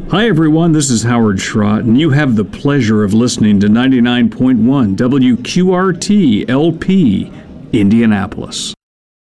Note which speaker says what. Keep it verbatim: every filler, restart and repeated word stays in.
Speaker 1: Hi everyone, this is Howard Schrott, and you have the pleasure of listening to ninety-nine point one W Q R T L P, Indianapolis.